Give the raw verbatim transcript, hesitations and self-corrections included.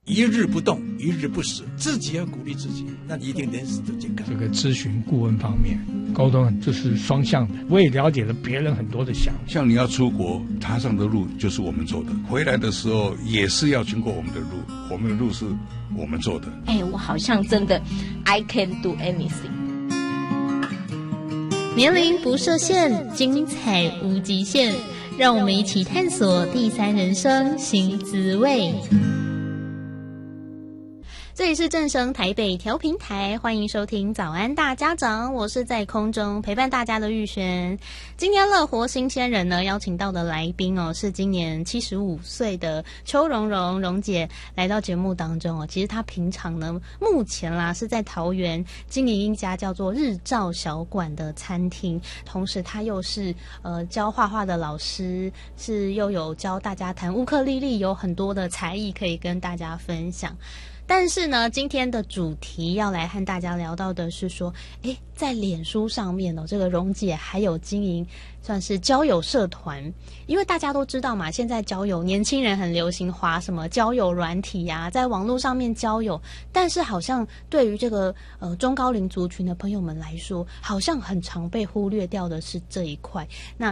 一日不动，一日不死，自己要鼓励自己，那你一定连死都健康。 这个咨询顾问方面，沟通就是双向的，我也了解了别人很多的想法。 像你要出国，踏上的路就是我们走的，回来的时候也是要经过我们的路，我们的路是我们做的。 哎，我好像真的 I can do anything。 年龄不设限，精彩无极限，让我们一起探索第三人生新滋味。这里是正声台北调频台，欢迎收听早安大家长，我是在空中陪伴大家的玉璇。今天乐活新鲜人呢，邀请到的来宾哦，是今年七十五岁的邱蓉蓉蓉姐来到节目当中哦。其实她平常呢，目前啦是在桃园经营一家叫做日照小馆的餐厅，同时她又是呃教画画的老师，是又有教大家弹乌克丽丽，有很多的才艺可以跟大家分享。但是呢，今天的主题要来和大家聊到的是说，诶，在脸书上面哦，这个蓉姐还有经营算是交友社团，因为大家都知道嘛，现在交友年轻人很流行滑什么交友软体呀、啊，在网络上面交友，但是好像对于这个呃中高龄族群的朋友们来说，好像很常被忽略掉的是这一块。那